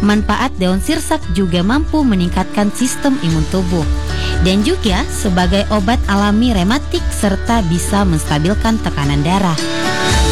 Manfaat daun sirsak juga mampu meningkatkan sistem imun tubuh dan juga sebagai obat alami rematik serta bisa menstabilkan tekanan darah.